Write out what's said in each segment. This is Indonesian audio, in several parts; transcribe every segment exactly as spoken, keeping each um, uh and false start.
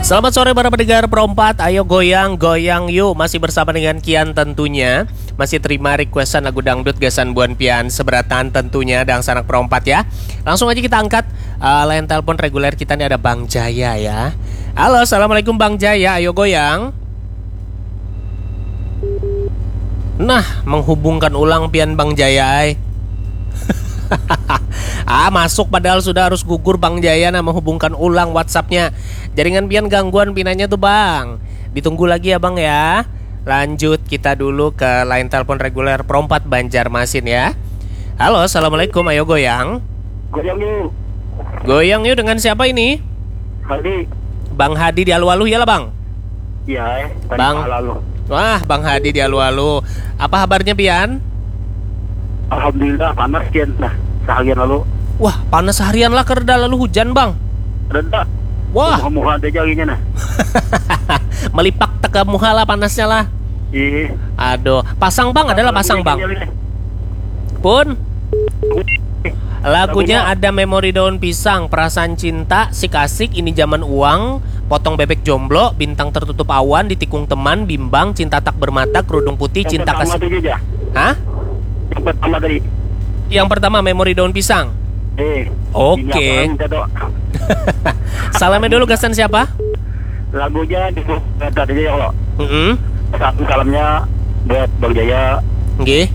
Selamat sore para pendengar Perompat. Ayo goyang, goyang yuk. Masih bersama dengan Kian tentunya. Masih terima requestan lagu dangdut Gasan Buan Pian seberatan tentunya dan sanak Perompat ya. Langsung aja kita angkat uh, line telepon reguler kita nih, ada Bang Jaya ya. Halo, assalamualaikum Bang Jaya. Ayo goyang. Nah, menghubungkan ulang pian Bang Jaya. ay. Ah, masuk padahal sudah harus gugur Bang Jaya. Nah, menghubungkan ulang WhatsAppnya. Jaringan pian gangguan pinanya tuh Bang. Ditunggu lagi ya Bang ya. Lanjut kita dulu ke line telepon reguler Perompat Banjarmasin ya. Halo, assalamualaikum. Ayo goyang. Goyang yuk. Goyang yuk, dengan siapa ini? Hadi. Bang Hadi di Alu-Alu ya lah Bang. Iya, eh. Tadi Bang. lalu. Wah, Bang Hadi di Alu-Alu. Apa kabarnya pian? Alhamdulillah panas Kian. Nah, seharian lalu. Wah, panas harian lah kerda lalu hujan Bang. Reda. Wah, Muka-muka ada jarinya nah. melipak teka muha lah panasnya lah. Iya. Aduh, pasang Bang, adalah pasang Bang. Pun lagunya ada Memori Daun Pisang, Perasaan Cinta, Si Kasik, Ini Zaman Uang, Potong Bebek Jomblo, Bintang Tertutup Awan, Ditikung Teman, Bimbang, Cinta Tak Bermata, Kerudung Putih, Yang Cinta pertama Kasih. tadi aja. Hah? Yang pertama tadi. Yang pertama Memori Daun Pisang. Eh. Oke. Ini apa minta doa. Salamnya dulu Gasan siapa? Lagunya di tadi aja ya kalau. Heeh. Satu salamnya buat Bang Jaya. Nggih.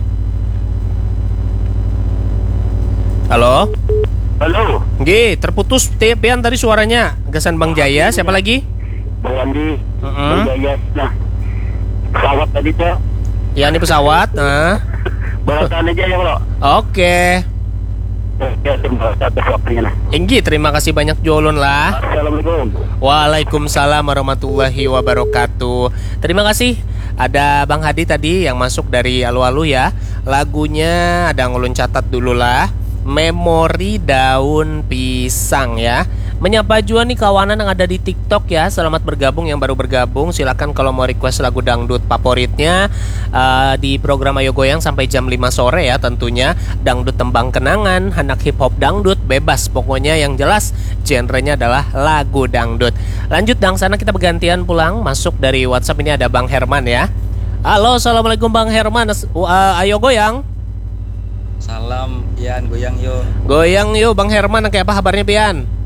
Halo? Halo. Nggih, terputus pian tadi suaranya. Gasan Bang Jaya, siapa lagi? Bang Andi. Heeh. Bang Jaya. Nah. Pesawat tadi tuh. Ya, ini pesawat. Nah. Balasan aja ya kalau. Oke. Ya, terima kasih atas waktunya nah. Enggi, terima kasih banyak Jolon lah. Assalamualaikum. Waalaikumsalam warahmatullahi wabarakatuh. Terima kasih. Ada Bang Hadi tadi yang masuk dari Alu-Alu ya. Lagunya ada ngulun catat dulu lah. Memori Daun Pisang ya. Menyapa juga nih kawanan yang ada di TikTok ya. Selamat bergabung yang baru bergabung. Silakan kalau mau request lagu dangdut favoritnya uh, di program Ayo Goyang sampai jam lima sore ya tentunya. Dangdut tembang kenangan, anak hip hop dangdut, bebas pokoknya yang jelas genrenya adalah lagu dangdut. Lanjut dang sana kita bergantian pulang. Masuk dari WhatsApp ini ada Bang Herman ya. Halo, assalamualaikum Bang Herman. Uh, ayo goyang. Salam Pian, goyang yuk. Goyang yuk Bang Herman, kayak apa kabarnya Pian?